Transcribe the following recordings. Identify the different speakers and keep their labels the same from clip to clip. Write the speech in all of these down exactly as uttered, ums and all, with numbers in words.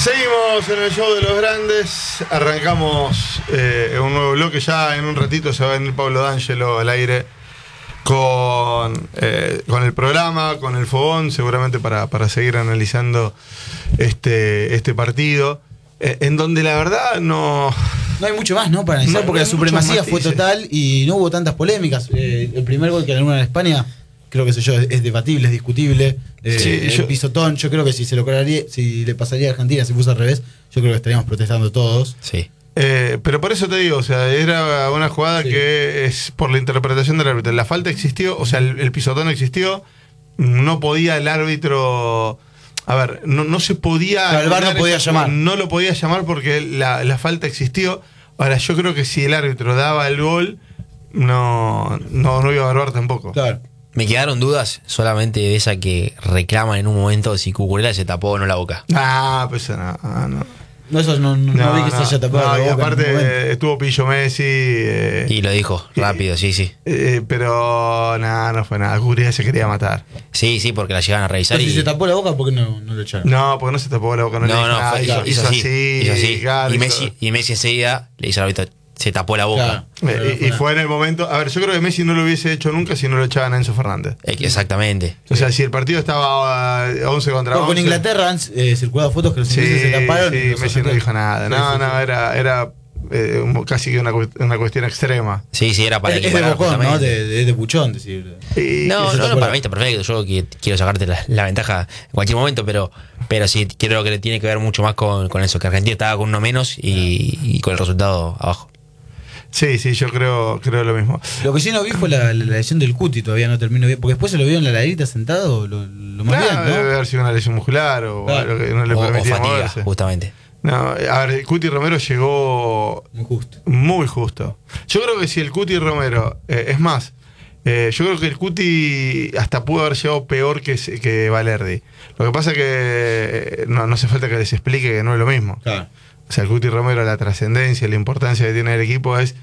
Speaker 1: Seguimos en el show de los grandes. Arrancamos eh, un nuevo bloque. Ya en un ratito se va a venir Pablo D'Angelo al aire con, eh, con el programa, con el fogón, seguramente para, para seguir analizando este, este partido. Eh, en donde la verdad no.
Speaker 2: No hay mucho más, ¿no? Para analizar,
Speaker 1: no,
Speaker 2: porque
Speaker 1: no
Speaker 2: la supremacía fue
Speaker 1: matices.
Speaker 2: total y no hubo tantas polémicas. Eh, el primer gol que ganó en España, creo que sé yo, es, es debatible, es discutible. Eh,
Speaker 1: Sí,
Speaker 2: el
Speaker 1: yo-
Speaker 2: pisotón, yo creo que si se lo cobraría, si le pasaría a Argentina, si puso al revés, yo creo que estaríamos protestando todos.
Speaker 3: Sí.
Speaker 1: Eh, pero por eso te digo, o sea, era una jugada
Speaker 2: Sí.
Speaker 1: que es por la interpretación del árbitro. La falta existió, o sea, el, el pisotón existió, no podía el árbitro. A ver, no, no se podía.
Speaker 2: Claro, el V A R no
Speaker 1: anular
Speaker 2: podía
Speaker 1: esa-
Speaker 2: llamar.
Speaker 1: No lo podía llamar porque la, la falta existió. Ahora, yo creo que si el árbitro daba el gol, no, no, no iba a haber V A R tampoco.
Speaker 2: Claro.
Speaker 3: Me quedaron dudas solamente de esa que reclaman en un momento si Cucurella se tapó o no la boca.
Speaker 1: Ah, pues no, no.
Speaker 2: No, eso no, no, no vi que se haya tapado
Speaker 1: no,
Speaker 2: la
Speaker 1: y
Speaker 2: boca en
Speaker 1: aparte
Speaker 2: ningún momento.
Speaker 1: eh, estuvo Pillo Messi. eh,
Speaker 3: Y lo dijo rápido, sí, sí.
Speaker 1: eh, pero nada, no fue nada. Cucurella se quería matar.
Speaker 3: Sí, sí, porque la llegan a revisar
Speaker 2: Pero
Speaker 3: y...
Speaker 2: si se tapó la boca, ¿por qué no, no lo echaron?
Speaker 1: No, porque no se tapó la boca. No, le
Speaker 3: No,
Speaker 1: dijo
Speaker 3: no,
Speaker 1: nada,
Speaker 3: fue,
Speaker 1: hizo,
Speaker 3: hizo, hizo así, hizo así.
Speaker 1: claro,
Speaker 3: y,
Speaker 1: hizo-
Speaker 3: Messi, y Messi enseguida le dice al árbitro, se tapó la boca.
Speaker 2: Claro.
Speaker 1: Eh, y, y fue en el momento. A ver, yo creo que Messi no lo hubiese hecho nunca si no lo echaban a Enzo Fernández.
Speaker 3: Eh, que Exactamente.
Speaker 1: O sea, si el partido estaba eh, once contra
Speaker 2: Bueno,
Speaker 1: once.
Speaker 2: con Inglaterra han eh, circulado fotos que los
Speaker 1: Sí,
Speaker 2: ingleses se taparon. y
Speaker 1: sí,
Speaker 2: los
Speaker 1: Messi no
Speaker 2: argentinos-
Speaker 1: dijo nada. No,
Speaker 2: Sí, sí,
Speaker 1: no,
Speaker 2: sí.
Speaker 1: era, era eh, un- casi que una, cu- una cuestión extrema.
Speaker 3: Sí, sí, era para
Speaker 2: Es, es de
Speaker 3: equiparar
Speaker 2: bocón, ¿no?
Speaker 3: justamente.
Speaker 2: De, de, de buchón, decir.
Speaker 1: Y-
Speaker 3: No,
Speaker 2: se
Speaker 3: no,
Speaker 2: tapó
Speaker 3: no,
Speaker 2: la-
Speaker 3: para mí está perfecto. Yo que- quiero sacarte la, la ventaja en cualquier momento, pero, pero sí, creo que tiene que ver mucho más con, con eso, que Argentina estaba con uno menos y, y con el resultado abajo.
Speaker 1: Sí, sí, yo creo, creo lo mismo.
Speaker 2: Lo que sí no vi fue la, la lesión del Cuti, todavía no termino bien. Porque después se lo vio en la ladrita sentado, lo, lo más
Speaker 1: Claro,
Speaker 2: bien,
Speaker 1: debe
Speaker 2: ¿no?
Speaker 1: haber sido una lesión muscular o
Speaker 2: Claro.
Speaker 1: algo que no le
Speaker 3: O, o
Speaker 1: permitía
Speaker 3: fatiga,
Speaker 1: moverse.
Speaker 3: justamente.
Speaker 1: No, a ver, Cuti Romero llegó
Speaker 2: Muy justo.
Speaker 1: muy justo. Yo creo que si el Cuti Romero, eh, es más, eh, yo creo que el Cuti hasta pudo haber llegado peor que, que Valerdi. Lo que pasa es que eh, no, no hace falta que les explique que no es lo mismo.
Speaker 2: Claro.
Speaker 1: O sea, el Cuti Romero, la trascendencia, la importancia que tiene el equipo es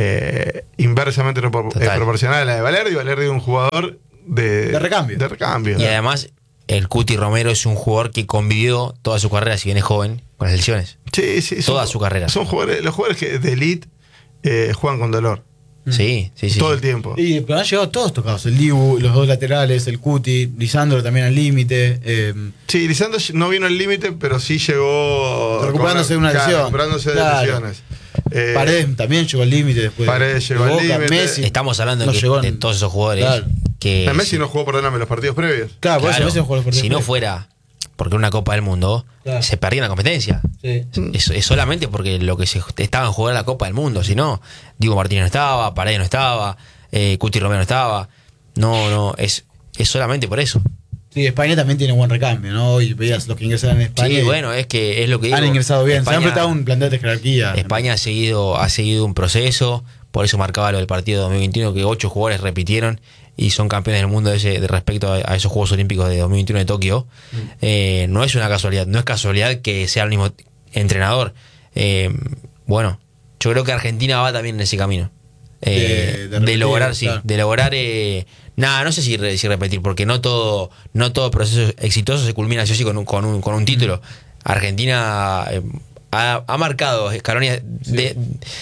Speaker 1: eh, inversamente propor-
Speaker 3: Total.
Speaker 1: eh, proporcional a la de Valerdi. Valerdi es un jugador de,
Speaker 2: De recambio.
Speaker 1: De recambio.
Speaker 3: Y además, el Cuti Romero es un jugador que convivió toda su carrera, si bien es joven, con las lesiones.
Speaker 1: Sí, sí, son-
Speaker 3: Toda su carrera.
Speaker 1: Son jugadores, los jugadores que de elite eh, juegan con dolor.
Speaker 3: Sí, sí, sí.
Speaker 1: todo
Speaker 3: sí.
Speaker 1: el tiempo.
Speaker 2: Y pero han llegado todos tocados. El Dibu, los dos laterales, el Cuti, Lisandro también al límite. Eh,
Speaker 1: Sí, Lisandro no vino al límite, pero sí llegó.
Speaker 2: Recuperándose de una
Speaker 1: claro,
Speaker 2: lesión.
Speaker 1: Recuperándose
Speaker 2: Claro.
Speaker 1: de lesiones. Eh,
Speaker 2: Paredes también llegó al límite después. de-
Speaker 1: Paredes
Speaker 2: de
Speaker 1: llegó al
Speaker 2: Boca,
Speaker 1: límite.
Speaker 2: Messi.
Speaker 3: Estamos hablando
Speaker 2: no
Speaker 3: de, que-
Speaker 2: llegó
Speaker 3: de
Speaker 2: en-
Speaker 3: todos esos jugadores
Speaker 2: Claro.
Speaker 3: que...
Speaker 1: a Messi
Speaker 3: si-
Speaker 1: no jugó, perdóname, los partidos previos.
Speaker 2: Claro, por eso
Speaker 3: claro,
Speaker 2: Messi no jugó los partidos
Speaker 3: si no
Speaker 2: previos.
Speaker 3: fuera porque una Copa del Mundo,
Speaker 2: Claro.
Speaker 3: se perdía la competencia.
Speaker 2: Sí.
Speaker 3: Es, es solamente porque lo que se estaba en jugar la Copa del Mundo. Si no, Diego Martínez no estaba, Paredes no estaba, eh, Cuti Romero no estaba. No, no, es, es solamente por eso.
Speaker 2: Sí, España también tiene buen recambio, ¿no? Hoy veías los que ingresaron en España.
Speaker 3: Sí,
Speaker 2: y
Speaker 3: bueno, es que es lo que digo.
Speaker 2: han ingresado bien.
Speaker 3: España,
Speaker 2: Siempre está un plantel de jerarquía.
Speaker 3: España ha seguido, ha seguido un proceso, por eso marcaba lo del partido dos mil veintiuno, que ocho jugadores repitieron y son campeones del mundo de, ese, de respecto a, a esos Juegos Olímpicos de dos mil veintiuno de Tokio.
Speaker 2: Mm.
Speaker 3: Eh, no es una casualidad, no es casualidad que sea el mismo entrenador. Eh, bueno, yo creo que Argentina va también en ese camino. Eh,
Speaker 2: De-
Speaker 3: de,
Speaker 2: de repetir,
Speaker 3: lograr, sí,
Speaker 2: claro.
Speaker 3: de lograr, eh, nada, no sé si, re- si repetir, porque no todo, no todo proceso exitoso se culmina así con un, con un, con un título. Argentina eh, ha, ha marcado escalones de,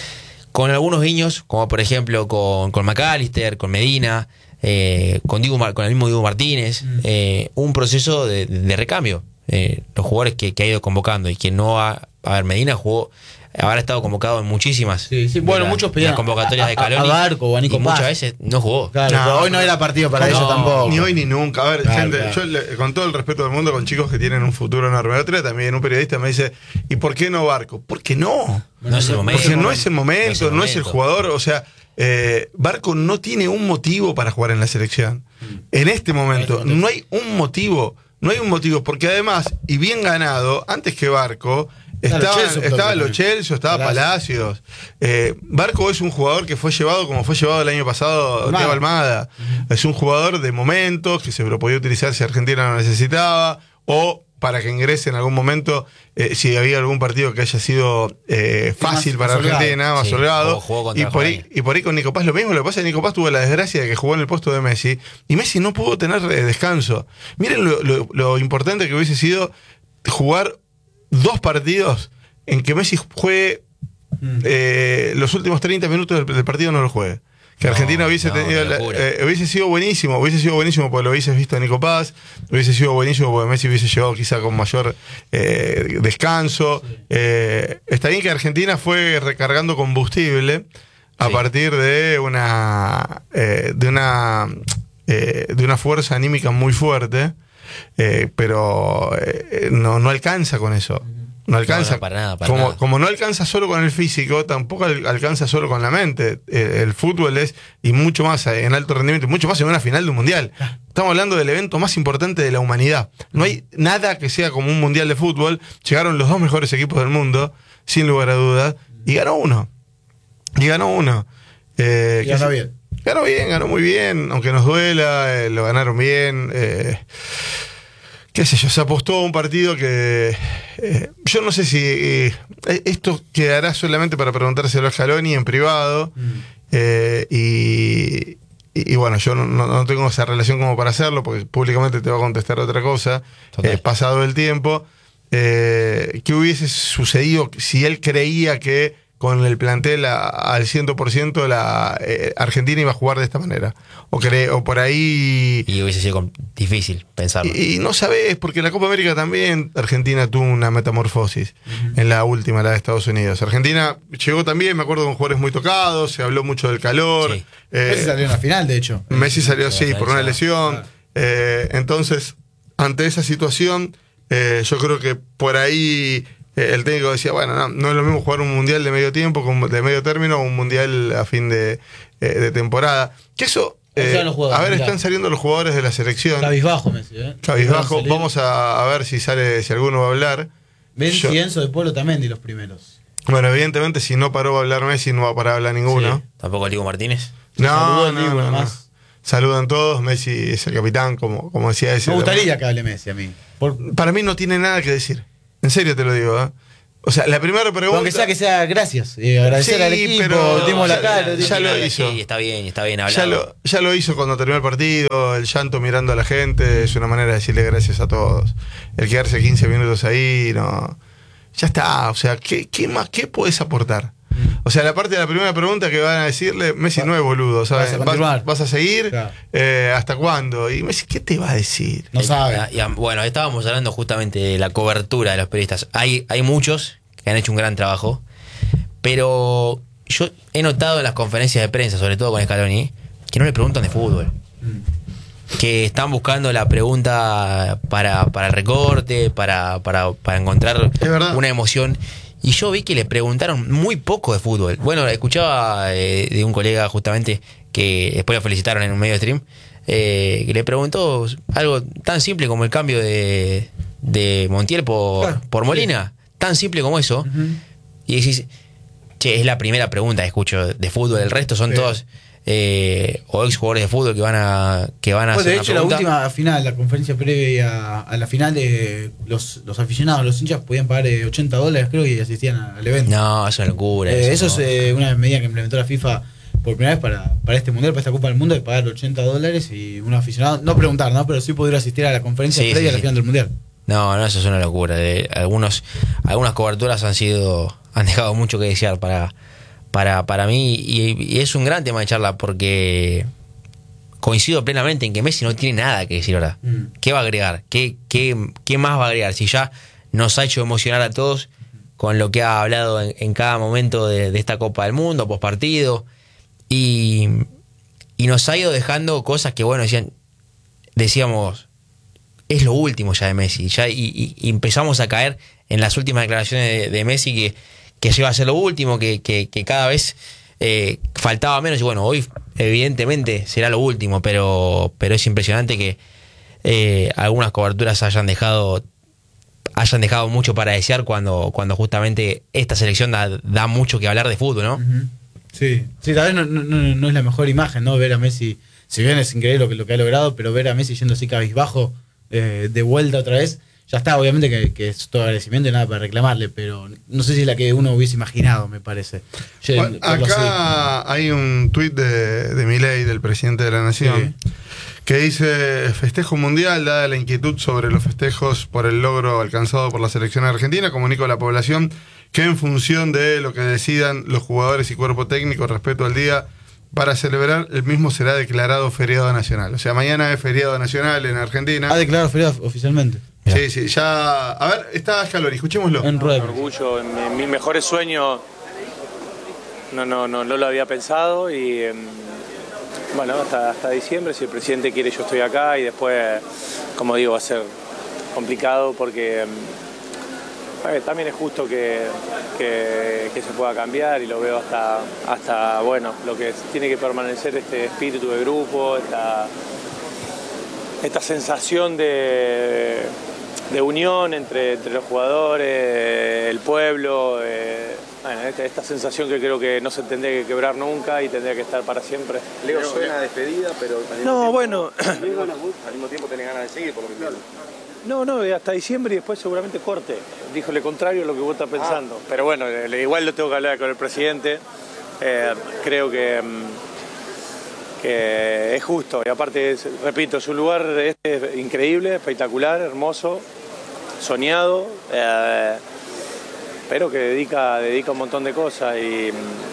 Speaker 3: con algunos guiños, como por ejemplo con, con McAllister, con Medina, eh, con, Diego Mar- con el mismo Diego Martínez,
Speaker 2: Mm.
Speaker 3: eh, un proceso de, de recambio. Eh, los jugadores que, que ha ido convocando y que no ha. A ver, Medina jugó. Habrá estado convocado en muchísimas.
Speaker 2: Sí, sí.
Speaker 3: de
Speaker 2: Bueno,
Speaker 3: la-
Speaker 2: muchos
Speaker 3: de
Speaker 2: pedían
Speaker 3: las convocatorias
Speaker 2: a-
Speaker 3: de
Speaker 2: a-
Speaker 3: Scaloni.
Speaker 2: a Barco o a Nico
Speaker 3: y muchas
Speaker 2: Paz.
Speaker 3: veces no jugó.
Speaker 2: Claro,
Speaker 1: No,
Speaker 2: pero hoy no era partido para
Speaker 1: No,
Speaker 2: ellos tampoco.
Speaker 1: Ni hoy ni nunca. A ver,
Speaker 2: Claro,
Speaker 1: gente,
Speaker 2: claro.
Speaker 1: yo le- con todo el respeto del mundo, con chicos que tienen un futuro enorme. El otro día también un periodista me dice, ¿y por qué no Barco? ¿Por qué no?
Speaker 3: No es el momento.
Speaker 1: Porque no es el
Speaker 3: No
Speaker 1: momento,
Speaker 3: es el
Speaker 1: no es el
Speaker 3: momento.
Speaker 1: jugador. O sea, eh, Barco no tiene un motivo para jugar en la selección. En este momento, no hay un motivo. No hay un motivo, porque además, y bien ganado, antes que Barco,
Speaker 2: Claro,
Speaker 1: estaban-
Speaker 2: Chelsea,
Speaker 1: estaba
Speaker 2: también.
Speaker 1: Lo Celso, estaba
Speaker 2: Palacios.
Speaker 1: Palacios. Eh, Barco es un jugador que fue llevado como fue llevado el año pasado
Speaker 2: Almada.
Speaker 1: Teo Almada. Es un jugador de momentos que se lo podía utilizar si Argentina lo necesitaba o para que ingrese en algún momento eh, si había algún partido que haya sido eh, fácil
Speaker 2: más-
Speaker 1: para
Speaker 2: más holgado.
Speaker 1: Argentina, más
Speaker 3: Sí,
Speaker 1: holgado.
Speaker 3: o jugó contra
Speaker 1: Y por, ahí,
Speaker 3: Jordania.
Speaker 1: y por ahí con Nico Paz lo mismo. Lo que pasa es que Nico Paz tuvo la desgracia de que jugó en el puesto de Messi y Messi no pudo tener eh, descanso. Miren lo, lo- lo importante que hubiese sido jugar dos partidos en que Messi juegue eh, los últimos treinta minutos del, del partido no lo juegue. Que
Speaker 3: No,
Speaker 1: Argentina hubiese
Speaker 3: no,
Speaker 1: tenido
Speaker 3: una
Speaker 1: la-
Speaker 3: locura.
Speaker 1: eh, hubiese sido buenísimo, hubiese sido buenísimo porque lo hubieses visto a Nico Paz, hubiese sido buenísimo porque Messi hubiese llegado quizá con mayor eh, descanso.
Speaker 2: Sí.
Speaker 1: Eh, está bien que Argentina fue recargando combustible a
Speaker 3: Sí.
Speaker 1: partir de una eh, de una eh, de una fuerza anímica muy fuerte, eh, pero eh, no, no alcanza con eso. No alcanza.
Speaker 3: No, no, para nada, para
Speaker 1: como,
Speaker 3: nada.
Speaker 1: como no alcanza solo con el físico, tampoco al- alcanza solo con la mente. Eh, el fútbol es, y mucho más en alto rendimiento, y mucho más en una final de un mundial. Estamos hablando del evento más importante de la humanidad. No hay nada que sea como un mundial de fútbol. Llegaron los dos mejores equipos del mundo, sin lugar a dudas, y ganó uno. Y ganó uno. Eh,
Speaker 2: Y
Speaker 1: que
Speaker 2: ganó
Speaker 1: se-
Speaker 2: bien.
Speaker 1: Ganó bien, ganó muy bien, aunque nos duela, eh, lo ganaron bien. Eh, qué sé yo, se apostó a un partido que eh, yo no sé si eh, esto quedará solamente para preguntárselo a Scaloni en privado.
Speaker 2: Mm.
Speaker 1: eh, y, y, y bueno, yo no, no- no tengo esa relación como para hacerlo, porque públicamente te va a contestar otra cosa,
Speaker 3: Total.
Speaker 1: eh, pasado el tiempo. Eh, ¿Qué hubiese sucedido si él creía que con el plantel a- al cien por ciento la eh, Argentina iba a jugar de esta manera? O, cre- o por ahí...
Speaker 3: Y hubiese sido com- difícil pensarlo.
Speaker 1: Y, y no sabés, porque la Copa América también Argentina tuvo una metamorfosis en la última, la de Estados Unidos. Argentina llegó también, me acuerdo, con jugadores muy tocados, se habló mucho del calor.
Speaker 3: Sí.
Speaker 1: eh,
Speaker 2: Messi salió en la final, de hecho.
Speaker 1: Messi salió, sí, por una lesión.
Speaker 2: Claro.
Speaker 1: Eh, entonces, ante esa situación, eh, yo creo que por ahí eh, el técnico decía, bueno, no, no es lo mismo jugar un mundial de medio tiempo, como de medio término, o un mundial a fin de, eh, de temporada. Que eso...
Speaker 2: Ahí
Speaker 1: eh,
Speaker 2: están los jugadores,
Speaker 1: a ver,
Speaker 2: mirá.
Speaker 1: están saliendo los jugadores de la selección.
Speaker 2: Cabizbajo, Messi, ¿eh?
Speaker 1: Cabizbajo,
Speaker 2: Salir.
Speaker 1: vamos a, a ver si sale, si alguno va a hablar.
Speaker 2: Messi
Speaker 1: Yo-
Speaker 2: y Enzo de Polo también de los primeros.
Speaker 1: Bueno, evidentemente, si no paró a hablar Messi, no va a parar a hablar ninguno.
Speaker 2: Sí.
Speaker 3: Tampoco el Diego Martínez.
Speaker 1: No,
Speaker 2: Saludó al
Speaker 1: no,
Speaker 2: Dibu
Speaker 1: no, no.
Speaker 2: nomás.
Speaker 1: Saludan todos, Messi es el capitán, como, como decía ese.
Speaker 2: Me gustaría que hable Messi a mí. Por,
Speaker 1: Para mí no tiene nada que decir. En serio te lo digo, ¿eh? O sea, la primera pregunta...
Speaker 2: aunque sea que sea gracias. eh, agradecer
Speaker 1: Sí,
Speaker 2: al equipo,
Speaker 1: pero-
Speaker 2: dimos la
Speaker 1: ya-
Speaker 2: cara.
Speaker 1: ya lo
Speaker 3: Sí,
Speaker 1: hizo.
Speaker 3: está bien, está bien hablado.
Speaker 1: Ya lo, ya lo hizo cuando terminó el partido, el llanto mirando a la gente, es una manera de decirle gracias a todos. El quedarse quince minutos ahí, no. Ya está, o sea, ¿qué, qué más, qué puedes aportar? O sea, la parte de la primera pregunta que van a decirle, Messi
Speaker 2: Va-
Speaker 1: no es boludo, ¿sabes?
Speaker 2: vas a
Speaker 1: Vas,
Speaker 2: continuar.
Speaker 1: vas a seguir,
Speaker 2: Claro.
Speaker 1: eh, ¿hasta cuándo? Y Messi, ¿qué te va a decir?
Speaker 2: No sabe.
Speaker 3: Ah, y, ah, bueno, estábamos hablando justamente de la cobertura de los periodistas. Hay, hay muchos que han hecho un gran trabajo, pero yo he notado en las conferencias de prensa, sobre todo con Scaloni, que no le preguntan de fútbol.
Speaker 2: Mm.
Speaker 3: Que están buscando la pregunta para, para el recorte, para, para, para encontrar
Speaker 1: Es verdad.
Speaker 3: una emoción. Y yo vi que le preguntaron muy poco de fútbol. Bueno, escuchaba eh, de un colega justamente que después lo felicitaron en un medio de stream, eh, que le preguntó algo tan simple como el cambio de, de Montiel por,
Speaker 2: Claro,
Speaker 3: por Molina. Tan simple como eso.
Speaker 2: Ujú.
Speaker 3: Y decís, che, es la primera pregunta que escucho de fútbol. El resto son
Speaker 2: Sí.
Speaker 3: todos eh, o ex jugadores de fútbol que van a, que van a
Speaker 2: Pues,
Speaker 3: hacer
Speaker 2: de
Speaker 3: una
Speaker 2: hecho, la
Speaker 3: pregunta.
Speaker 2: última final, la conferencia previa a la final, de los, los aficionados, los hinchas podían pagar eh, ochenta dólares, creo, y asistían al evento.
Speaker 3: No, eso es una locura.
Speaker 2: Eh, eso
Speaker 3: no.
Speaker 2: es eh, una medida que implementó la FIFA por primera vez para, para este mundial, para esta Copa del Mundo, de pagar ochenta dólares y un aficionado, no preguntar, ¿no? Pero sí poder asistir a la conferencia
Speaker 3: Sí,
Speaker 2: previa
Speaker 3: sí,
Speaker 2: a la
Speaker 3: sí.
Speaker 2: final del mundial.
Speaker 3: No, no, eso es una locura. De- algunos, algunas coberturas han sido, han dejado mucho que desear para, para, para mí y, y es un gran tema de charla porque coincido plenamente en que Messi no tiene nada que decir ahora.
Speaker 2: Mm.
Speaker 3: ¿Qué va a agregar? ¿Qué, qué, qué más va a agregar? Si ya nos ha hecho emocionar a todos con lo que ha hablado en, en cada momento de, de esta Copa del Mundo, post partido, y, y nos ha ido dejando cosas que, bueno, decían, decíamos, es lo último ya de Messi. Ya, y, y- y empezamos a caer en las últimas declaraciones de, de Messi que, que llega a ser lo último, que, que, que cada vez eh, faltaba menos. Y bueno, hoy evidentemente será lo último, pero, pero es impresionante que eh, algunas coberturas hayan dejado hayan dejado mucho para desear cuando, cuando justamente esta selección da, da mucho que hablar de fútbol, ¿no?
Speaker 2: Ujú. Sí, sí, tal vez no, no, no- no es la mejor imagen, ¿no? Ver a Messi, si bien es increíble lo que, lo que ha logrado, pero ver a Messi yendo así cabizbajo, eh, de vuelta otra vez, ya está, obviamente que, que es todo agradecimiento y nada para reclamarle, pero no sé si es la que uno hubiese imaginado, me parece. Yo,
Speaker 1: Bueno,
Speaker 2: verlo así.
Speaker 1: acá hay un tuit de, de Milei, del presidente de la Nación,
Speaker 2: Sí.
Speaker 1: que dice: festejo mundial, dada la inquietud sobre los festejos por el logro alcanzado por la selección argentina, comunico a la población que en función de lo que decidan los jugadores y cuerpo técnico respecto al día para celebrar, el mismo será declarado feriado nacional. O sea, mañana es feriado nacional en Argentina.
Speaker 2: Ha declarado feriado oficialmente.
Speaker 1: Sí, sí, ya... A ver, está Scaloni, escuchémoslo.
Speaker 2: En rueda.
Speaker 4: Orgullo, en, en mis mejores sueños no, no, no, no lo había pensado y eh, bueno, hasta, hasta diciembre, si el presidente quiere yo estoy acá y después, como digo, va a ser complicado porque eh, también es justo que, que, que se pueda cambiar y lo veo hasta, hasta, bueno, lo que tiene que permanecer este espíritu de grupo, esta, esta sensación de... de unión entre, entre los jugadores, el pueblo, eh, bueno, esta, esta sensación que creo que no se tendría que quebrar nunca y tendría que estar para siempre.
Speaker 5: Leo suena a despedida, pero al mismo
Speaker 4: No,
Speaker 5: tiempo,
Speaker 4: bueno.
Speaker 5: al mismo, al mismo tiempo tenés ganas de seguir, por lo que entiendo.
Speaker 4: No, no, hasta diciembre y después seguramente corte. Dijo lo contrario a lo que vos estás pensando. Ah. Pero bueno, igual lo tengo que hablar con el presidente. Eh, creo que... que es justo y aparte, es, repito, es un lugar este increíble, espectacular, hermoso, soñado, eh, pero que dedica, dedica un montón de cosas y,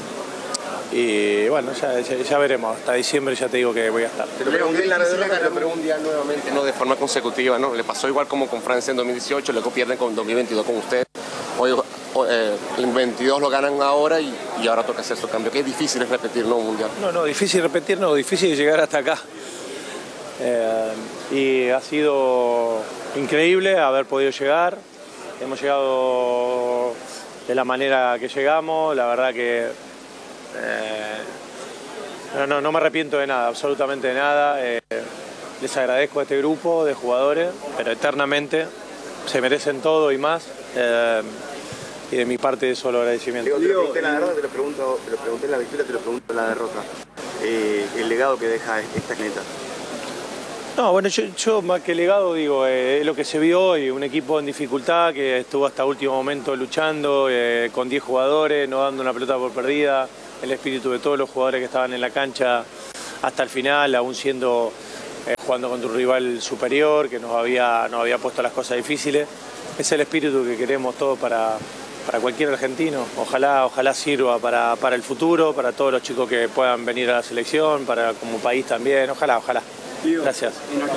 Speaker 4: y bueno, ya, ya, ya veremos, hasta diciembre ya te digo que voy a estar.
Speaker 5: Te lo pregunté en la red, te lo pregunté un día nuevamente, no de forma consecutiva, ¿no? Le pasó igual como con Francia en dos mil dieciocho, luego pierden con dos mil veintidós con usted. Hoy, eh, en veintidós lo ganan ahora y, y ahora toca hacer su cambio. Que es difícil es repetir, ¿no? Un mundial.
Speaker 4: No, no, difícil repetir, no, difícil llegar hasta acá. Eh, y ha sido increíble haber podido llegar. Hemos llegado de la manera que llegamos. La verdad que eh, no, no, no me arrepiento de nada, absolutamente de nada. Eh, les agradezco a este grupo de jugadores, pero eternamente se merecen todo y más. Eh, y de mi parte solo agradecimiento.
Speaker 5: Digo, te lo pregunté en la derrota, te lo pregunto, te lo pregunté en la victoria, te lo pregunto en la derrota. Eh, el legado que deja esta clienta.
Speaker 4: No, bueno, yo, yo más que legado digo, eh, es lo que se vio hoy, un equipo en dificultad que estuvo hasta último momento luchando, eh, con diez jugadores, no dando una pelota por perdida, el espíritu de todos los jugadores que estaban en la cancha hasta el final, aún siendo eh, jugando contra un rival superior que nos había, nos había puesto las cosas difíciles. Es el espíritu que queremos todos para, para cualquier argentino. Ojalá, ojalá sirva para, para el futuro, para todos los chicos que puedan venir a la selección, para como país también, ojalá, ojalá. Gracias.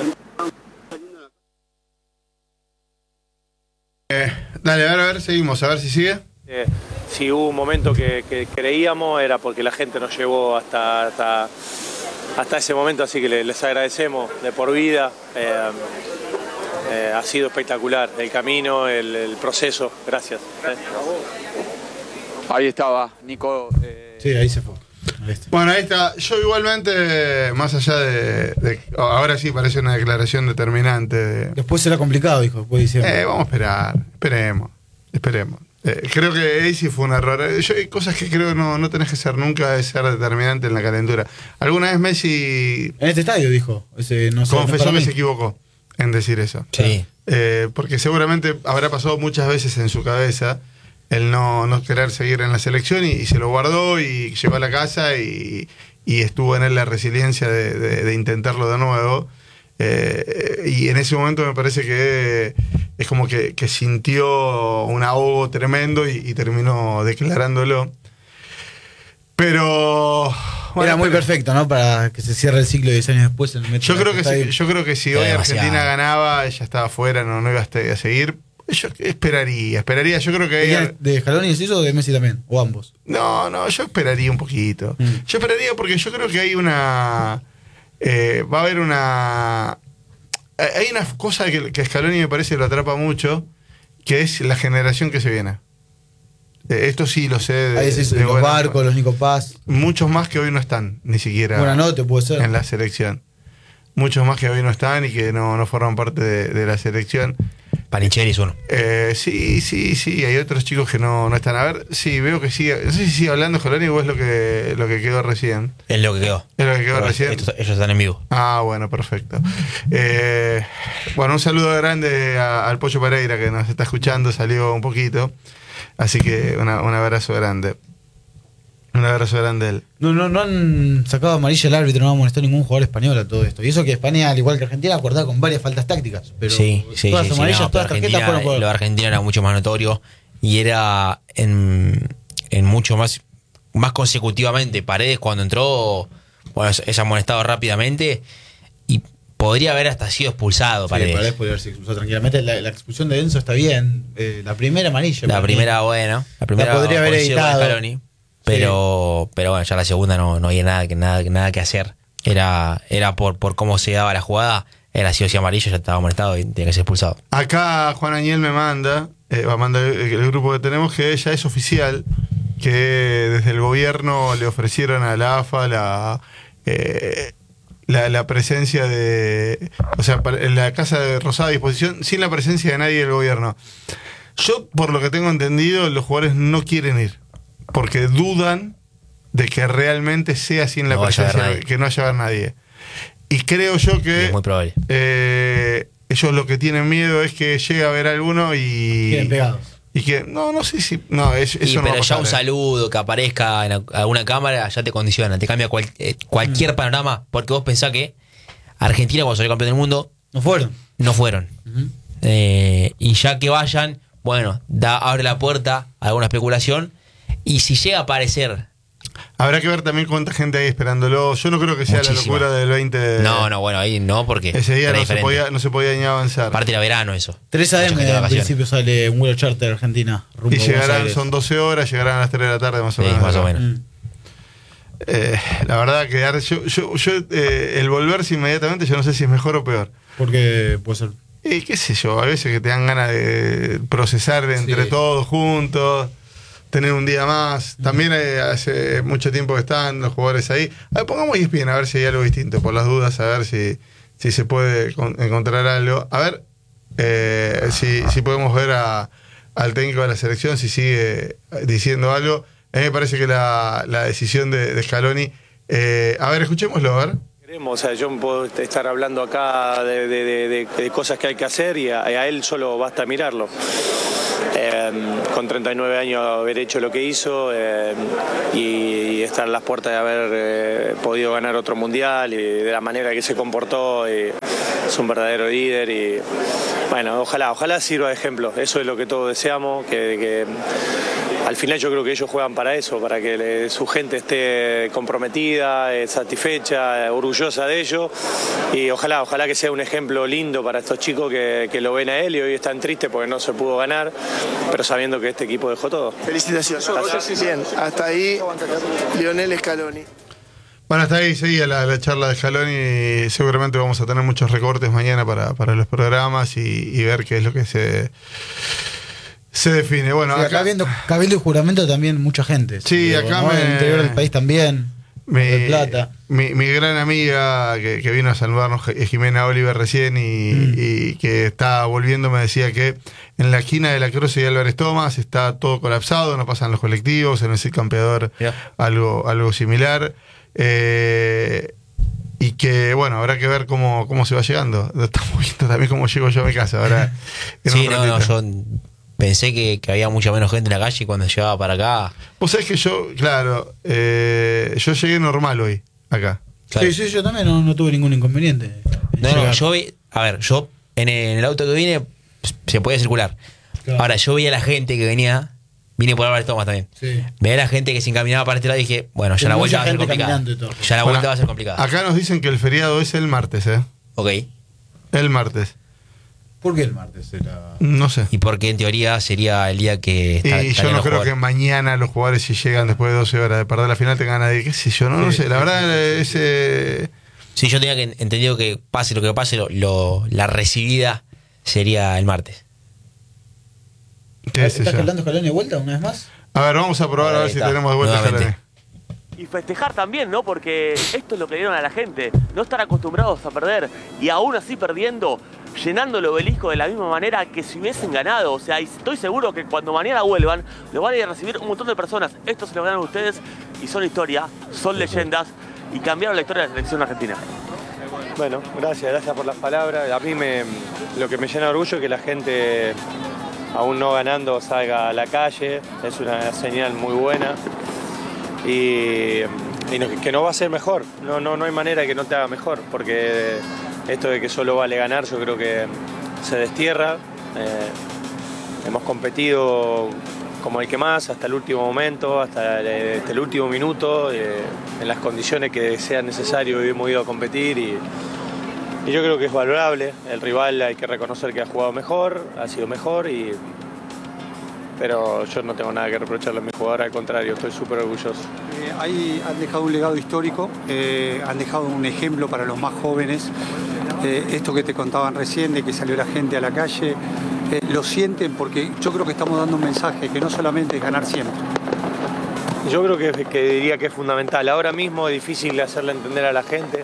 Speaker 1: Eh, dale, a ver, a ver, seguimos, a ver si sigue.
Speaker 4: Eh, si hubo un momento que, que creíamos era porque la gente nos llevó hasta, hasta, hasta ese momento, así que les agradecemos de por vida. Eh, eh, ha sido espectacular el camino, el, el proceso. Gracias. Eh.
Speaker 6: Ahí estaba, Nico. Eh...
Speaker 2: Sí, ahí se fue.
Speaker 1: Bueno, ahí está. Yo igualmente, más allá de, de... Ahora sí parece una declaración determinante. De,
Speaker 2: Después será complicado, dijo. Después diciembre.
Speaker 1: eh, vamos a esperar. Esperemos. Esperemos. Eh, creo que ahí sí fue un error. Yo hay cosas que creo que no, no tenés que ser nunca de ser determinante en la calentura. Alguna vez Messi...
Speaker 2: En este estadio, dijo. Ese, no sé,
Speaker 1: confesó
Speaker 2: no
Speaker 1: que
Speaker 2: mí.
Speaker 1: se equivocó en decir eso.
Speaker 3: Sí.
Speaker 1: Eh, porque seguramente habrá pasado muchas veces en su cabeza el no, no querer seguir en la selección y, y se lo guardó y llegó a la casa y, y estuvo en él la resiliencia de, de, de intentarlo de nuevo. Eh, y en ese momento me parece que es como que, que sintió un ahogo tremendo y, y terminó declarándolo. Pero... Bueno,
Speaker 2: era muy
Speaker 1: pero,
Speaker 2: perfecto, ¿no? Para que se cierre el ciclo diez años después. En el
Speaker 1: yo, creo que si, yo creo que si hoy
Speaker 3: demasiado.
Speaker 1: Argentina ganaba, ella estaba afuera, no, no iba a seguir. Yo esperaría, esperaría. Yo creo que ella...
Speaker 2: ¿De Scaloni es eso o de Messi también? ¿O ambos?
Speaker 1: No, no, yo esperaría un poquito.
Speaker 2: Mm.
Speaker 1: Yo esperaría porque yo creo que hay una... Eh, va a haber una... Hay una cosa que, que Scaloni me parece lo atrapa mucho, que es la generación que se viene. Eh, esto sí lo sé. De,
Speaker 2: Ahí sí,
Speaker 1: de
Speaker 2: los
Speaker 1: buena-
Speaker 2: Barcos, los Nico Paz.
Speaker 1: Muchos más que hoy no están, ni siquiera
Speaker 2: Buena noche puede ser.
Speaker 1: en la selección. Muchos más que hoy no están y que no, no forman parte de, de la selección.
Speaker 3: Panicheri es uno.
Speaker 1: Eh, sí, sí, sí, hay otros chicos que no, no están. A ver, sí, veo que sigue. No sé si sigue hablando Scaloni o es lo que, lo que quedó recién.
Speaker 3: Es lo que quedó.
Speaker 1: Es lo que quedó
Speaker 3: Pero
Speaker 1: recién.
Speaker 3: estos- ellos están en vivo.
Speaker 1: Ah, bueno, perfecto. Eh, bueno, un saludo grande a- al Pollo Pereira que nos está escuchando, salió un poquito. Así que una- un abrazo grande. Un abrazo grande a él.
Speaker 2: No, no, no han sacado amarilla el árbitro, no ha molestado ningún jugador español a todo esto. Y eso que España, al igual que Argentina, acordaba con varias faltas tácticas. Pero
Speaker 3: sí, sí,
Speaker 2: todas
Speaker 3: sí, sí,
Speaker 2: amarillas,
Speaker 3: no,
Speaker 2: todas
Speaker 3: pero
Speaker 2: tarjetas
Speaker 3: Argentina,
Speaker 2: fueron por...
Speaker 3: lo de Argentina era mucho más notorio y era en, en mucho más, más consecutivamente. Paredes cuando entró, bueno, es amonestado rápidamente y podría haber hasta sido expulsado.
Speaker 2: Sí,
Speaker 3: Paredes.
Speaker 2: Paredes podría haber sido expulsado tranquilamente. La, la expulsión de Enzo está bien. Eh, la primera amarilla.
Speaker 3: La
Speaker 2: para
Speaker 3: primera,
Speaker 2: mí.
Speaker 3: bueno, la primera
Speaker 2: La podría haber
Speaker 3: coincido con
Speaker 2: evitado.
Speaker 3: Scaloni, pero, sí. pero bueno, ya la segunda no, no había nada que, nada, nada que hacer. Era, era por, por cómo se daba la jugada, era sí o sí amarillo, ya estaba amonestado y tenía que ser expulsado.
Speaker 1: Acá Juan Añel me manda, eh, va a mandar el, el grupo que tenemos, que ya es oficial, que desde el gobierno le ofrecieron a la A F A la... Eh, La, la presencia de... O sea, en la Casa de Rosada a disposición, sin la presencia de nadie del gobierno. Yo, por lo que tengo entendido, los jugadores no quieren ir. Porque dudan de que realmente sea sin la
Speaker 3: no
Speaker 1: presencia, que no haya ver nadie. Y creo yo que...
Speaker 3: Es muy probable.
Speaker 1: Eh, ellos lo que tienen miedo es que llegue a ver alguno y...
Speaker 2: Queden pegados.
Speaker 1: Y que, no, no sé si... No, es, eso
Speaker 3: y,
Speaker 1: no
Speaker 3: pero
Speaker 1: va a
Speaker 3: ya
Speaker 1: pasar,
Speaker 3: un
Speaker 1: eh.
Speaker 3: saludo, que aparezca en alguna cámara, ya te condiciona, te cambia cual, eh, cualquier mm. panorama, porque vos pensás que Argentina, cuando salió campeón del mundo,
Speaker 2: no fueron.
Speaker 3: No fueron. Uh-huh. eh, y ya que vayan, bueno, da, abre la puerta a alguna especulación, y si llega a aparecer...
Speaker 1: Habrá que ver también cuánta gente hay esperándolo. Yo no creo que sea Muchísima. la locura del veinte de...
Speaker 3: No, no, bueno, ahí no, porque...
Speaker 1: Ese día no se, podía, no se podía ni avanzar.
Speaker 3: Aparte era verano eso.
Speaker 2: tres a eme en principio sale un vuelo charter Argentina.
Speaker 1: Y llegarán, son doce horas, llegarán a las tres de la tarde más o
Speaker 3: sí,
Speaker 1: menos.
Speaker 3: más o menos. Mm.
Speaker 1: Eh, la verdad que yo, yo, yo eh, el volverse inmediatamente yo no sé si es mejor o peor.
Speaker 2: Porque puede ser...
Speaker 1: Y qué sé yo, a veces que te dan ganas de procesar entre sí. todos juntos, tener un día más. También eh, hace mucho tiempo que están los jugadores ahí. A ver, pongamos E S P N a ver si hay algo distinto, por las dudas, a ver si, si se puede con, encontrar algo. A ver eh, si, si podemos ver a, al técnico de la selección, si sigue diciendo algo. A mí me parece que la, la decisión de, de Scaloni... Eh, a ver, escuchémoslo, a ver.
Speaker 4: O sea, yo puedo estar hablando acá de, de, de, de cosas que hay que hacer y a, a él solo basta mirarlo. Eh, con treinta y nueve años haber hecho lo que hizo eh, y estar en las puertas de haber eh, podido ganar otro mundial y de la manera que se comportó, y es un verdadero líder y bueno, ojalá, ojalá sirva de ejemplo. Eso es lo que todos deseamos, que, que al final yo creo que ellos juegan para eso, para que le, su gente esté comprometida, eh, satisfecha, eh, orgullosa de ello, y ojalá, ojalá que sea un ejemplo lindo para estos chicos que, que lo ven a él y hoy están tristes porque no se pudo ganar, pero sabiendo que este equipo dejó todo.
Speaker 7: Felicitaciones. Bien, hasta ahí Lionel Scaloni.
Speaker 1: Bueno, hasta ahí seguía la, la charla de Scaloni y seguramente vamos a tener muchos recortes mañana para, para los programas y, y ver qué es lo que se... Se define, bueno,
Speaker 2: sí, acá, acá viendo cabildo y juramento también mucha gente.
Speaker 1: Sí, digo, acá
Speaker 2: ¿no?
Speaker 1: me...
Speaker 2: En el interior del país también.
Speaker 1: Mi,
Speaker 2: de Plata.
Speaker 1: Mi, mi gran amiga que, que vino a saludarnos, Jimena Oliver recién y, mm. y que está volviendo, me decía que en la esquina de la Cruz y Álvarez Thomas está todo colapsado, no pasan los colectivos, en el campeador yeah. algo, algo similar. Eh, y que bueno, habrá que ver cómo, cómo se va llegando. Estamos viendo también cómo llego yo a mi casa ahora.
Speaker 3: Sí, no, no, yo pensé que, que había mucha menos gente en la calle cuando llegaba para acá.
Speaker 1: Vos sabés que yo, claro, eh, yo llegué normal hoy, acá.
Speaker 2: Claro. Sí, sí, yo también no, no tuve ningún inconveniente.
Speaker 3: No, no, yo vi, a ver, yo en el, en el auto que vine se podía circular. Claro. Ahora, yo veía a la gente que venía, vine por Álvarez Thomas también. Sí. Veía a la gente que se encaminaba para este lado y dije, bueno, ya la vuelta va a ser complicada. Ya la vuelta bueno, va a ser complicada.
Speaker 1: Acá nos dicen que el feriado es el martes, ¿eh?
Speaker 3: Ok.
Speaker 1: El martes.
Speaker 2: ¿Por qué el martes era?
Speaker 1: No sé.
Speaker 3: Y porque en teoría sería el día que está,
Speaker 1: y yo no creo que mañana los jugadores, si llegan después de doce horas de perder la final, tengan nadie, qué sé yo, no, sí, no sé. La verdad, ese.
Speaker 3: Sí, yo tenía que entendido que pase lo que pase, lo, lo, la recibida sería el martes.
Speaker 2: ¿Qué es ¿Estás hablando Scaloni de vuelta una vez más?
Speaker 1: A ver, vamos a probar a ver si tenemos de vuelta Scaloni.
Speaker 8: Y festejar también, ¿no? Porque esto es lo que dieron a la gente. No estar acostumbrados a perder y aún así perdiendo, llenando el obelisco de la misma manera que si hubiesen ganado. O sea, y estoy seguro que cuando mañana vuelvan, lo van a ir a recibir un montón de personas. Esto se lo ganan ustedes y son historia, son leyendas y cambiaron la historia de la selección argentina.
Speaker 4: Bueno, gracias, gracias por las palabras. A mí me, lo que me llena de orgullo es que la gente, aún no ganando, salga a la calle. Es una señal muy buena. y, y no, que no va a ser mejor. No, no, no hay manera de que no te haga mejor, porque esto de que solo vale ganar yo creo que se destierra. Eh, hemos competido como el que más, hasta el último momento, hasta el, hasta el último minuto, eh, en las condiciones que sea necesario hemos ido a competir y, y yo creo que es valorable. El rival hay que reconocer que ha jugado mejor, ha sido mejor, y, pero yo no tengo nada que reprocharle a mi jugador, al contrario, estoy súper orgulloso.
Speaker 9: Eh, ahí han dejado un legado histórico, eh, han dejado un ejemplo para los más jóvenes. Eh, esto que te contaban recién, de que salió la gente a la calle, eh, lo sienten, porque yo creo que estamos dando un mensaje que no solamente es ganar siempre.
Speaker 4: Yo creo que, que diría que es fundamental. Ahora mismo es difícil hacerle entender a la gente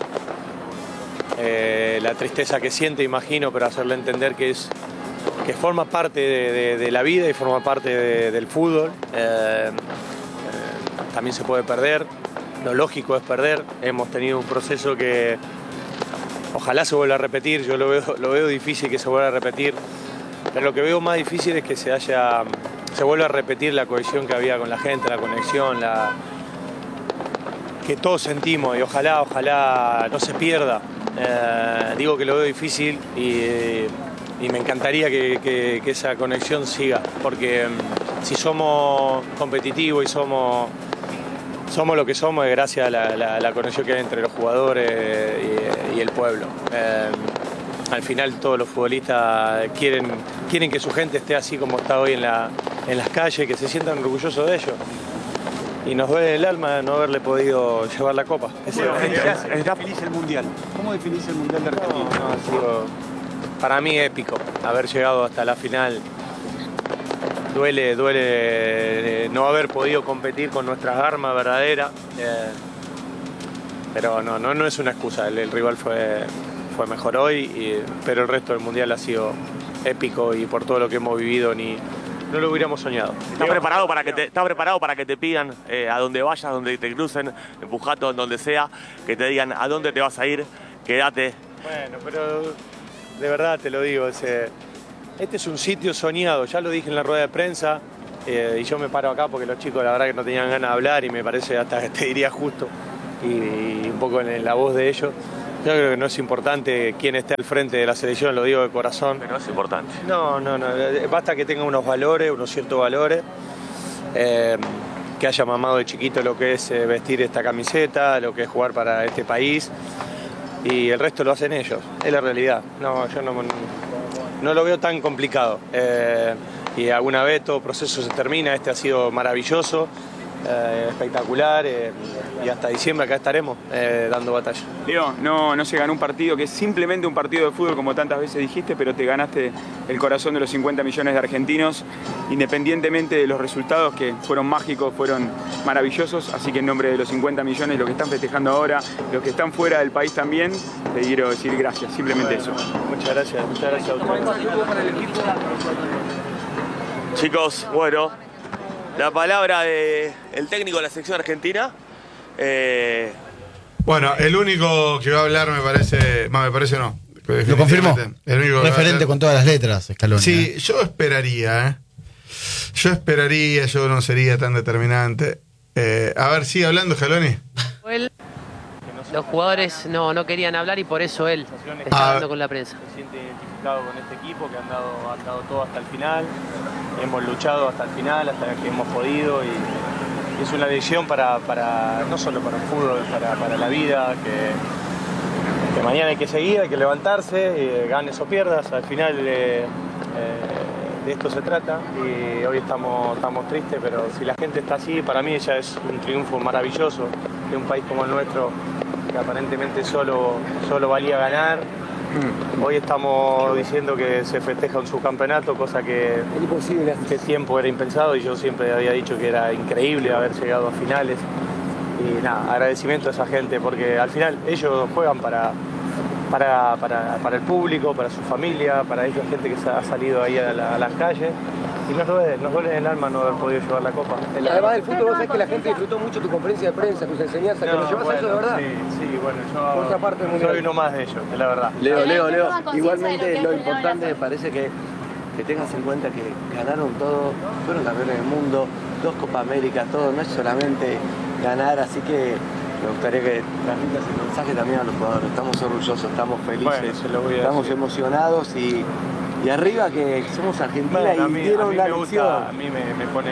Speaker 4: eh, la tristeza que siente, imagino, pero hacerle entender que es que forma parte de, de, de la vida y forma parte de, del fútbol. Eh, eh, también se puede perder, lo lógico es perder. Hemos tenido un proceso que ojalá se vuelva a repetir, yo lo veo, lo veo difícil que se vuelva a repetir, pero lo que veo más difícil es que se haya, se vuelva a repetir la cohesión que había con la gente, la conexión, la, que todos sentimos, y ojalá, ojalá no se pierda. Eh, digo que lo veo difícil y, y me encantaría que, que, que esa conexión siga, porque si somos competitivos y somos... Somos lo que somos, es gracias a la, la, la conexión que hay entre los jugadores y, y el pueblo. Eh, al final todos los futbolistas quieren, quieren que su gente esté así como está hoy en, la, en las calles, que se sientan orgullosos de ellos. Y nos duele el alma no haberle podido llevar la copa.
Speaker 9: ¿Cómo definís el Mundial? ¿Cómo definís el Mundial de Argentina?
Speaker 4: No, no, ha sido, para mí épico haber llegado hasta la final. Duele, duele no haber podido competir con nuestras armas verdaderas, eh, pero no, no, no es una excusa, el, el rival fue, fue mejor hoy, y, pero el resto del Mundial ha sido épico y por todo lo que hemos vivido ni, no lo hubiéramos soñado.
Speaker 8: ¿Estás preparado para que te, estás preparado para que te pidan eh, a donde vayas, donde te crucen, en Pujato, en donde sea, que te digan a dónde te vas a ir, quédate?
Speaker 4: Bueno, pero de verdad te lo digo, ese... Este es un sitio soñado, ya lo dije en la rueda de prensa, eh, y yo me paro acá porque los chicos la verdad que no tenían ganas de hablar y me parece hasta que te diría justo, y, y un poco en la voz de ellos. Yo creo que no es importante quién esté al frente de la selección, lo digo de corazón.
Speaker 8: Pero es importante.
Speaker 4: No, no, no, basta que tenga unos valores, unos ciertos valores, eh, que haya mamado de chiquito lo que es eh, vestir esta camiseta, lo que es jugar para este país, y el resto lo hacen ellos, es la realidad. No, yo no... No lo veo tan complicado, eh, y alguna vez todo proceso se termina. Este ha sido maravilloso, eh, espectacular, eh, y hasta diciembre acá estaremos eh, dando batalla.
Speaker 6: Leo, no, no se ganó un partido que es simplemente un partido de fútbol, como tantas veces dijiste, pero te ganaste el corazón de los cincuenta millones de argentinos, independientemente de los resultados que fueron mágicos, fueron maravillosos. Así que en nombre de los cincuenta millones, los que están festejando ahora, los que están fuera del país también, te quiero decir gracias, simplemente bueno, eso.
Speaker 4: Muchas gracias, muchas gracias a ustedes.
Speaker 8: Chicos, bueno, la palabra del técnico de la selección argentina. Eh...
Speaker 1: Bueno, el único que va a hablar me parece, no, me parece no.
Speaker 2: Lo confirmó.
Speaker 1: El único
Speaker 2: referente con todas las letras, Scaloni.
Speaker 1: Sí,
Speaker 2: ¿eh?
Speaker 1: yo esperaría, ¿eh? Yo esperaría, yo no sería tan determinante. Eh, a ver, sigue hablando Scaloni.
Speaker 10: Los jugadores no, no querían hablar y por eso él está
Speaker 1: ah,
Speaker 10: hablando con la prensa.
Speaker 4: Se siente identificado con este equipo que han dado, han dado todo hasta el final. Hemos luchado hasta el final, hasta que hemos podido, y es una lección para, para no solo para el fútbol, para, para la vida, que, que mañana hay que seguir, hay que levantarse, eh, ganes o pierdas, al final eh, eh, de esto se trata, y hoy estamos, estamos tristes, pero si la gente está así, para mí ya es un triunfo maravilloso de un país como el nuestro, que aparentemente solo, solo valía ganar. Hoy estamos diciendo que se festeja un subcampeonato, cosa que que tiempo era impensado, y yo siempre había dicho que era increíble haber llegado a finales. Y nada, agradecimiento a esa gente, porque al final ellos juegan para, para, para, para el público, para su familia, para esa gente que ha salido ahí a, la, a las calles. Y nos duele, nos duele en el alma no haber podido llevar la copa.
Speaker 11: Además del fútbol, vos sabés que la gente disfrutó mucho tu conferencia de prensa, tus enseñanzas, no, que nos llevas bueno, a eso de verdad.
Speaker 4: Sí, sí, bueno, yo Por esa parte soy uno más de ellos, es la verdad.
Speaker 11: Leo, Leo, Leo, igualmente lo importante me parece que, que tengas en cuenta que ganaron todo, fueron campeones del mundo, dos Copa América, todo, no es solamente
Speaker 12: ganar, así que me gustaría que transmitas el mensaje también a los jugadores. Estamos orgullosos, estamos felices,
Speaker 4: Bueno, se lo voy a
Speaker 12: estamos
Speaker 4: decir.
Speaker 12: emocionados y, y arriba que somos Argentina
Speaker 4: Bueno, a
Speaker 12: y
Speaker 4: mí,
Speaker 12: dieron
Speaker 4: a mí
Speaker 12: la
Speaker 4: me
Speaker 12: lección.
Speaker 4: gusta, a mí me, me pone,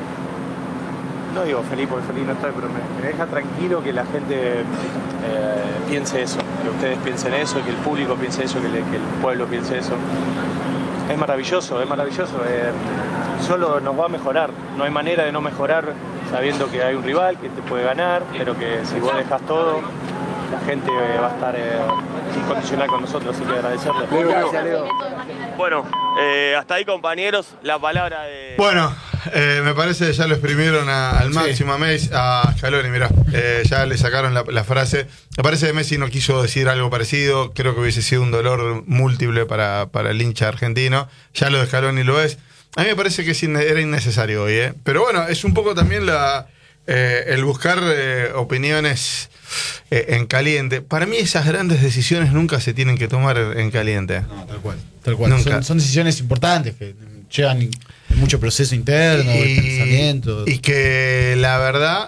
Speaker 4: no digo feliz porque feliz no estoy, pero me, me deja tranquilo que la gente eh, piense eso, que ustedes piensen eso, que el público piense eso, que, le- que el pueblo piense eso. Es maravilloso, es maravilloso. eh, solo nos va a mejorar, no hay manera de no mejorar sabiendo que hay un rival que te puede ganar, pero que si vos dejas todo, la gente eh, va a estar eh, incondicional con nosotros, así que agradecerles.
Speaker 12: Gracias, Leo.
Speaker 8: Bueno, eh, hasta ahí, compañeros, la palabra de...
Speaker 1: Bueno, eh, me parece que ya lo exprimieron a- al máximo a Messi, a Scaloni, mirá, eh, ya le sacaron la, la frase. Me parece que Messi no quiso decir algo parecido, creo que hubiese sido un dolor múltiple para, para el hincha argentino, ya lo de Scaloni lo es. A mí me parece que es inne- era innecesario hoy, ¿eh? Pero bueno, es un poco también la eh, el buscar eh, opiniones eh, en caliente. Para mí esas grandes decisiones nunca se tienen que tomar en caliente.
Speaker 2: No, tal cual. Tal cual.
Speaker 1: Nunca.
Speaker 2: Son, son decisiones importantes que llevan de mucho proceso interno, de pensamiento.
Speaker 1: Y que la verdad.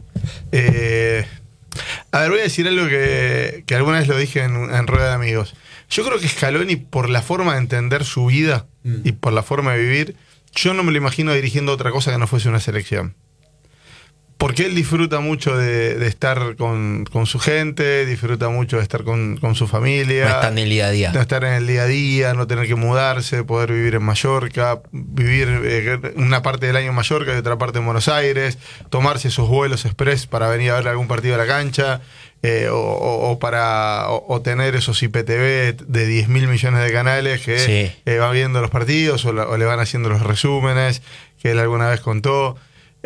Speaker 1: eh, a ver, voy a decir algo que, que alguna vez lo dije en, en Rueda de Amigos. Yo creo que Scaloni, por la forma de entender su vida mm. y por la forma de vivir, yo no me lo imagino dirigiendo otra cosa que no fuese una selección. Porque él disfruta mucho de, de estar con, con su gente, disfruta mucho de estar con, con su familia.
Speaker 3: No estar en el día a día.
Speaker 1: No estar en el día a día, no tener que mudarse, poder vivir en Mallorca, vivir eh, una parte del año en Mallorca y otra parte en Buenos Aires, tomarse esos vuelos express para venir a ver algún partido a la cancha, eh, o, o, o para o, o tener esos I P T V de diez mil millones de canales que
Speaker 3: Sí.
Speaker 1: eh, van viendo los partidos o, la- o le van haciendo los resúmenes, que él alguna vez contó.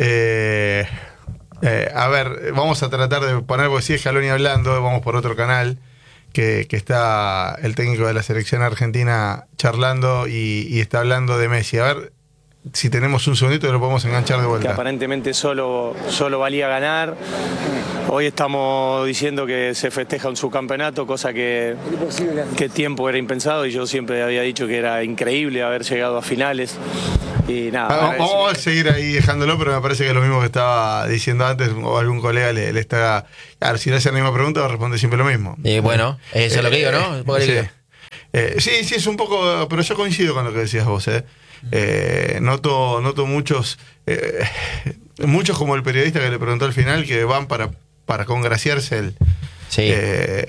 Speaker 1: Eh, Eh, a ver, vamos a tratar de poner, porque si es Scaloni hablando, vamos por otro canal, que, que está el técnico de la selección argentina charlando y, y está hablando de Messi. A ver si tenemos un segundito y lo podemos enganchar de
Speaker 4: Que
Speaker 1: vuelta.
Speaker 4: aparentemente solo, solo valía ganar. Hoy estamos diciendo que se festeja un subcampeonato, cosa que, que tiempo era impensado y yo siempre había dicho que era increíble haber llegado a finales. Y nada,
Speaker 1: Ah, Vamos, vamos a seguir ahí dejándolo, pero me parece que es lo mismo que estaba diciendo antes, o algún colega le, le está... A ver, si le hacen la misma pregunta, va a responder siempre lo mismo.
Speaker 3: Eh, bueno, eso es lo que digo, ¿no? Un poco lo que
Speaker 1: sí.
Speaker 3: digo.
Speaker 1: Eh, sí, sí, es un poco, pero yo coincido con lo que decías vos, ¿eh? Eh, noto, noto muchos, eh, muchos como el periodista que le preguntó al final, que van para, para congraciarse él.
Speaker 3: Sí.
Speaker 1: Eh,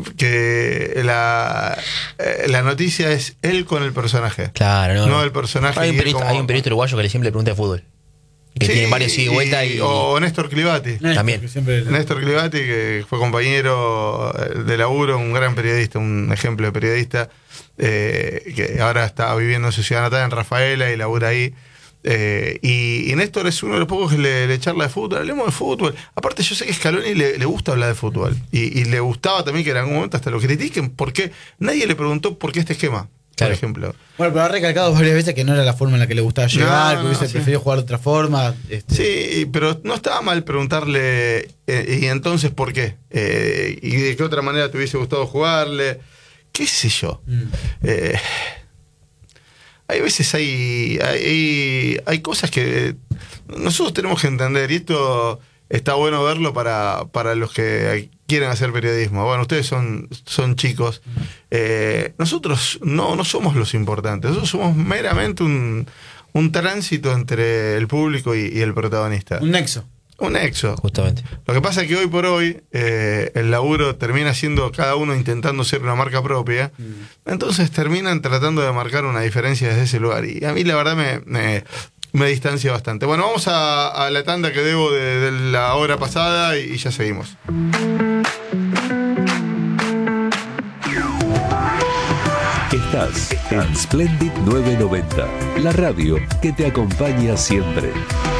Speaker 1: que la, eh, la noticia es él con el personaje.
Speaker 3: Claro, no.
Speaker 1: No el personaje.
Speaker 3: Hay un
Speaker 1: y él
Speaker 3: periodista,
Speaker 1: como-
Speaker 3: hay un periodista uruguayo que le siempre le pregunta de fútbol. Que
Speaker 1: Sí,
Speaker 3: tiene varios ida y vuelta y.
Speaker 1: O Néstor Clivati.
Speaker 3: También.
Speaker 1: Néstor Clivati, que fue compañero de laburo, un gran periodista, un ejemplo de periodista, eh, que ahora está viviendo en su ciudad natal, en Rafaela, y labura ahí. Eh, y, y Néstor es uno de los pocos que le, le charla de fútbol. Hablemos de fútbol. Aparte, yo sé que a Scaloni le, le gusta hablar de fútbol. Y, y le gustaba también que en algún momento hasta lo critiquen, porque nadie le preguntó por qué este esquema,
Speaker 2: Claro.
Speaker 1: por ejemplo.
Speaker 2: Bueno, pero ha recalcado varias veces que no era la forma en la que le gustaba llegar,
Speaker 1: No,
Speaker 2: que hubiese
Speaker 1: no, sí.
Speaker 2: preferido jugar de otra forma. Este,
Speaker 1: Sí, pero no estaba mal preguntarle, eh, ¿y entonces por qué? Eh, ¿Y de qué otra manera te hubiese gustado jugarle? ¿Qué sé yo?
Speaker 2: Mm.
Speaker 1: Eh, hay veces hay, hay, hay cosas que nosotros tenemos que entender, y esto está bueno verlo para, para los que quieren hacer periodismo. Bueno, ustedes son, son chicos. Eh, nosotros no, no somos los importantes, nosotros somos meramente un, un tránsito entre el público y, y el protagonista.
Speaker 2: Un nexo.
Speaker 1: Un nexo.
Speaker 3: Justamente.
Speaker 1: Lo que pasa es que hoy por hoy eh, el laburo termina siendo cada uno intentando ser una marca propia, mm. entonces terminan tratando de marcar una diferencia desde ese lugar. Y a mí la verdad me, me, me distancia bastante. Bueno, vamos a, a la tanda que debo de, de la hora pasada y, y ya seguimos.
Speaker 13: Estás en Splendid novecientos noventa, la radio que te acompaña siempre.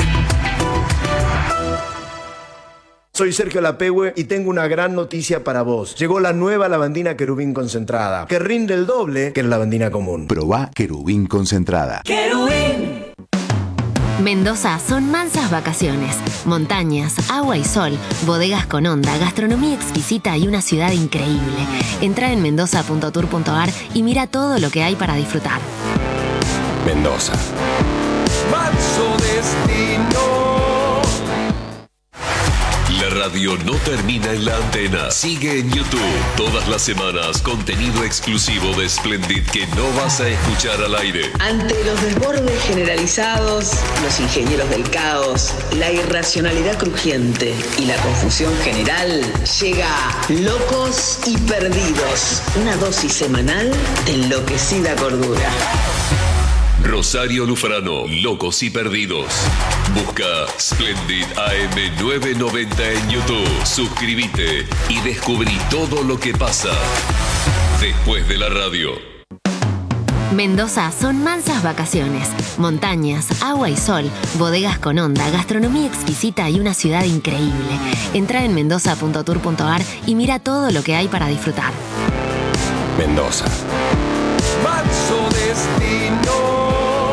Speaker 14: Soy Sergio Lapehue y tengo una gran noticia para vos. Llegó la nueva lavandina Querubín concentrada, que rinde el doble que la lavandina común.
Speaker 15: Probá Querubín concentrada.
Speaker 16: ¡Querubín! Mendoza son mansas vacaciones, montañas, agua y sol, bodegas con onda, gastronomía exquisita y una ciudad increíble. Entra en mendoza punto tour punto ar y mira todo lo que hay para disfrutar.
Speaker 14: Mendoza.
Speaker 17: Manso destino.
Speaker 13: radio no termina en la antena. Sigue en YouTube todas las semanas contenido exclusivo de Splendid que no vas a escuchar al aire.
Speaker 17: Ante los desbordes generalizados, los ingenieros del caos, la irracionalidad crujiente y la confusión general, llega Locos y Perdidos, una dosis semanal de enloquecida cordura.
Speaker 13: Rosario Lufrano, Locos y Perdidos. Busca Splendid A M novecientos noventa en YouTube. Suscríbete y descubrí todo lo que pasa después de la radio.
Speaker 16: Mendoza son mansas vacaciones, montañas, agua y sol, bodegas con onda, gastronomía exquisita y una ciudad increíble. Entra en mendoza punto tour punto a r y mira todo lo que hay para disfrutar.
Speaker 15: Mendoza.
Speaker 18: Manso destino.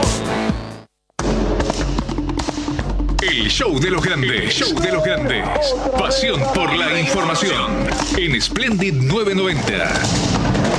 Speaker 19: El show de los grandes, show de los grandes. Pasión por la información en Splendid novecientos noventa.